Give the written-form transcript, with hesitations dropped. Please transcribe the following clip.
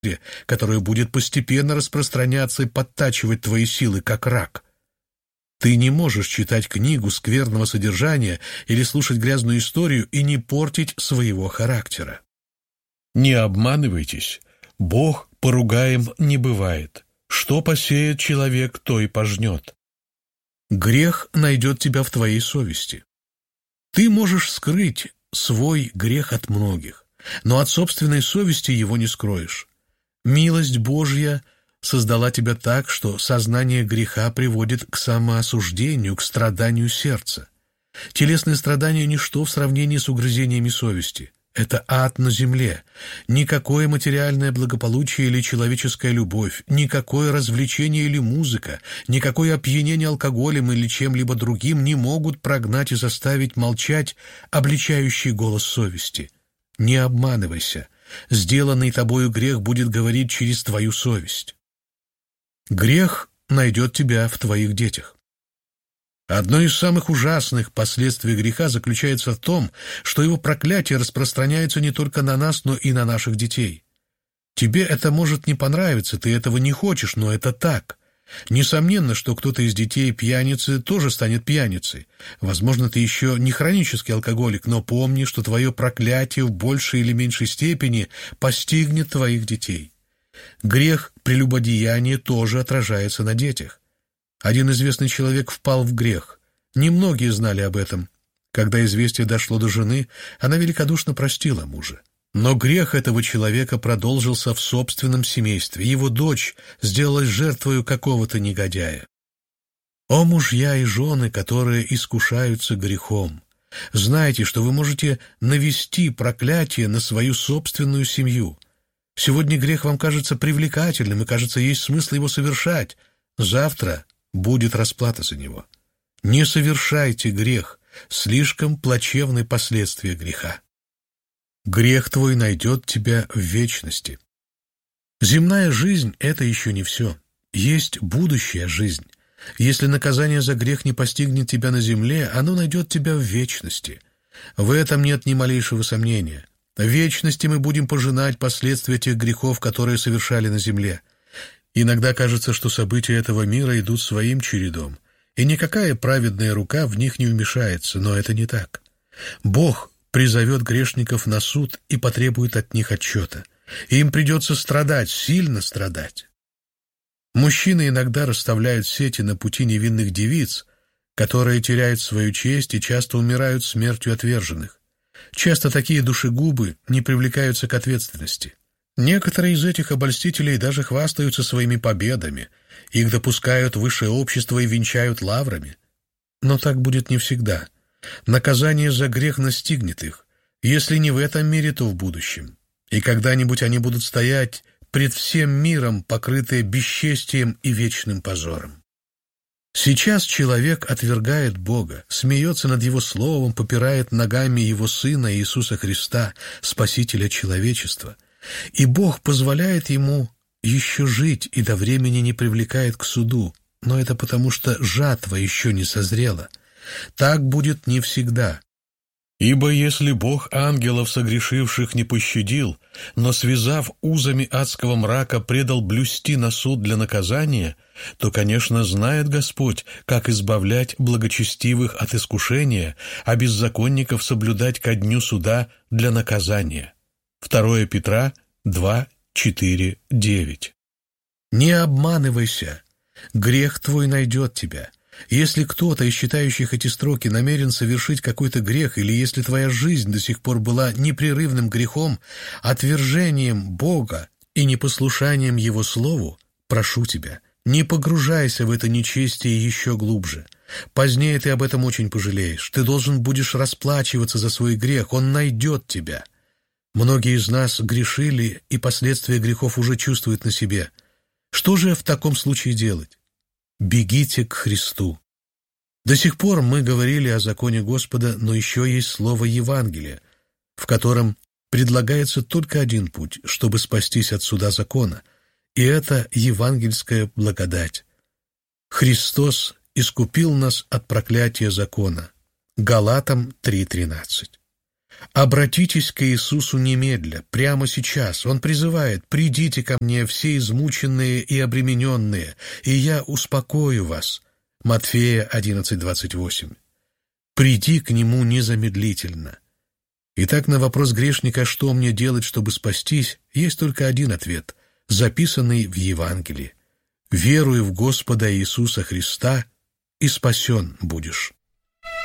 которое будет постепенно распространяться и подтачивать твои силы, как рак. Ты не можешь читать книгу скверного содержания или слушать грязную историю и не портить своего характера. Не обманывайтесь. Бог поругаем не бывает. Что посеет человек, то и пожнет. Грех найдет тебя в твоей совести. Ты можешь скрыть свой грех от многих, но от собственной совести его не скроешь. Милость Божья создала тебя так, что сознание греха приводит к самоосуждению, к страданию сердца. Телесные страдания – ничто в сравнении с угрызениями совести. Это ад на земле. Никакое материальное благополучие или человеческая любовь, никакое развлечение или музыка, никакое опьянение алкоголем или чем-либо другим не могут прогнать и заставить молчать обличающий голос совести. Не обманывайся. Сделанный тобою грех будет говорить через твою совесть. Грех найдет тебя в твоих детях. Одно из самых ужасных последствий греха заключается в том, что его проклятие распространяется не только на нас, но и на наших детей. Тебе это может не понравиться, ты этого не хочешь, но это так. Несомненно, что кто-то из детей пьяницы тоже станет пьяницей. Возможно, ты еще не хронический алкоголик, но помни, что твое проклятие в большей или меньшей степени постигнет твоих детей. Грех прелюбодеяния тоже отражается на детях. Один известный человек впал в грех. Немногие знали об этом. Когда известие дошло до жены, она великодушно простила мужа. Но грех этого человека продолжился в собственном семействе. Его дочь сделалась жертвою какого-то негодяя. О мужья и жены, которые искушаются грехом! Знайте, что вы можете навести проклятие на свою собственную семью. Сегодня грех вам кажется привлекательным, и, кажется, есть смысл его совершать. Завтра будет расплата за него. Не совершайте грех, слишком плачевны последствия греха. Грех твой найдет тебя в вечности. Земная жизнь — это еще не все. Есть будущая жизнь. Если наказание за грех не постигнет тебя на земле, оно найдет тебя в вечности. В этом нет ни малейшего сомнения. В вечности мы будем пожинать последствия тех грехов, которые совершали на земле. Иногда кажется, что события этого мира идут своим чередом, и никакая праведная рука в них не вмешается, но это не так. Бог призовет грешников на суд и потребует от них отчета. Им придется страдать, сильно страдать. Мужчины иногда расставляют сети на пути невинных девиц, которые теряют свою честь и часто умирают смертью отверженных. Часто такие душегубы не привлекаются к ответственности. Некоторые из этих обольстителей даже хвастаются своими победами, их допускают в высшее общество и венчают лаврами. Но так будет не всегда. Наказание за грех настигнет их, если не в этом мире, то в будущем. И когда-нибудь они будут стоять пред всем миром, покрытые бесчестием и вечным позором. Сейчас человек отвергает Бога, смеется над Его Словом, попирает ногами Его Сына Иисуса Христа, Спасителя человечества. И Бог позволяет ему еще жить и до времени не привлекает к суду, но это потому, что жатва еще не созрела. Так будет не всегда. Ибо если Бог ангелов согрешивших не пощадил, но, связав узами адского мрака, предал блюсти на суд для наказания, то, конечно, знает Господь, как избавлять благочестивых от искушения, а беззаконников соблюдать ко дню суда для наказания. 2 Петра 2, 4, 9. Не обманывайся, грех твой найдет тебя. Если кто-то из читающих эти строки намерен совершить какой-то грех, или если твоя жизнь до сих пор была непрерывным грехом, отвержением Бога и непослушанием Его Слову, прошу тебя, не погружайся в это нечестие еще глубже. Позднее ты об этом очень пожалеешь. Ты должен будешь расплачиваться за свой грех, он найдет тебя. Многие из нас грешили, и последствия грехов уже чувствуют на себе. Что же в таком случае делать? Бегите к Христу. До сих пор мы говорили о законе Господа, но еще есть слово Евангелия, в котором предлагается только один путь, чтобы спастись от суда закона, и это евангельская благодать. Христос искупил нас от проклятия закона. Галатам 3:13. Обратитесь к Иисусу немедля, прямо сейчас. Он призывает: «Придите ко мне, все измученные и обремененные, и я успокою вас». Матфея 11:28. «Приди к Нему незамедлительно». Итак, на вопрос грешника, что мне делать, чтобы спастись, есть только один ответ, записанный в Евангелии: «Веруй в Господа Иисуса Христа, и спасен будешь».